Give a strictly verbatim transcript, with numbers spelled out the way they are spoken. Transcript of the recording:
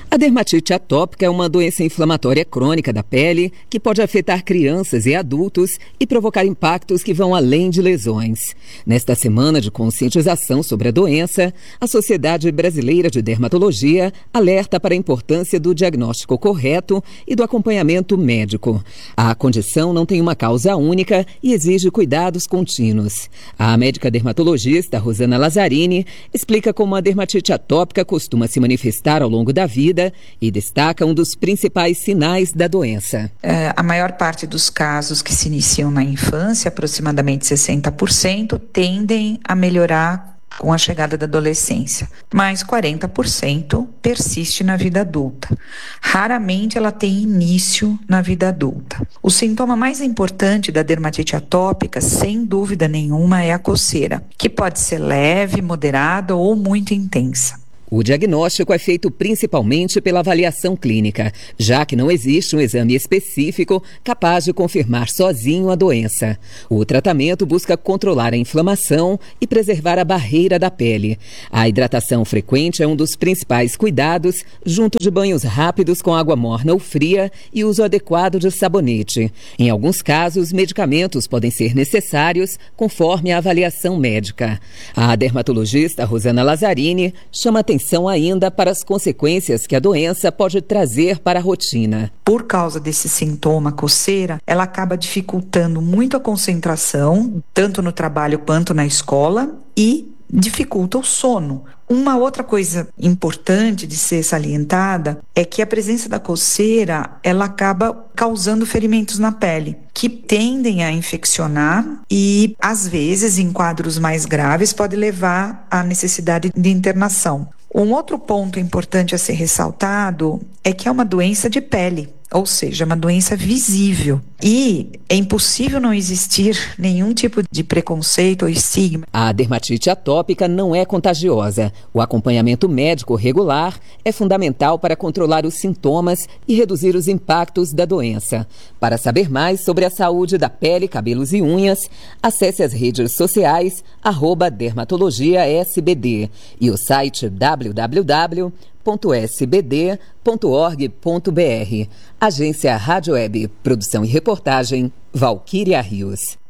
A dermatite atópica é uma doença inflamatória crônica da pele que pode afetar crianças e adultos e provocar impactos que vão além de lesões. Nesta semana de conscientização sobre a doença, a Sociedade Brasileira de Dermatologia alerta para a importância do diagnóstico correto e do acompanhamento médico. A condição não tem uma causa única e exige cuidados contínuos. A médica dermatologista Rosana Lazzarini explica como a dermatite atópica costuma se manifestar ao longo da vida e destaca um dos principais sinais da doença. É, a maior parte dos casos que se iniciam na infância, aproximadamente sessenta por cento, tendem a melhorar com a chegada da adolescência, mas quarenta por cento persiste na vida adulta. Raramente ela tem início na vida adulta. O sintoma mais importante da dermatite atópica, sem dúvida nenhuma, é a coceira, que pode ser leve, moderada ou muito intensa. O diagnóstico é feito principalmente pela avaliação clínica, já que não existe um exame específico capaz de confirmar sozinho a doença. O tratamento busca controlar a inflamação e preservar a barreira da pele. A hidratação frequente é um dos principais cuidados, junto de banhos rápidos com água morna ou fria e uso adequado de sabonete. Em alguns casos, medicamentos podem ser necessários, conforme a avaliação médica. A dermatologista Rosana Lazzarini chama atenção Atenção ainda para as consequências que a doença pode trazer para a rotina. Por causa desse sintoma coceira, ela acaba dificultando muito a concentração, tanto no trabalho quanto na escola, e dificulta o sono. Uma outra coisa importante de ser salientada é que a presença da coceira, ela acaba causando ferimentos na pele, que tendem a infeccionar e, às vezes, em quadros mais graves, pode levar à necessidade de internação. Um outro ponto importante a ser ressaltado é que é uma doença de pele, ou seja, uma doença visível. E é impossível não existir nenhum tipo de preconceito ou estigma. A dermatite atópica não é contagiosa. O acompanhamento médico regular é fundamental para controlar os sintomas e reduzir os impactos da doença. Para saber mais sobre a saúde da pele, cabelos e unhas, acesse as redes sociais arroba dermatologia S B D e o site w w w ponto s b d ponto org ponto b r. Agência Rádio Web, produção e reportagem, Valquíria Rios.